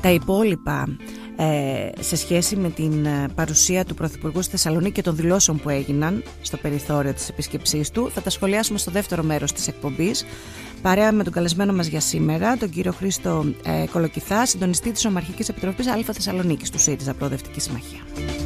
Τα υπόλοιπα σε σχέση με την παρουσία του Πρωθυπουργού στη Θεσσαλονίκη και των δηλώσεων που έγιναν στο περιθώριο της επίσκεψής του θα τα σχολιάσουμε στο δεύτερο μέρος της εκπομπής, παρέα με τον καλεσμένο μας για σήμερα, τον κύριο Χρήστο Κολοκυθά, συντονιστή της Ομαρχικής Επιτροπής Α Θεσσαλονίκης του ΣΥΡΙΖΑ Προοδευτική Συμμαχία.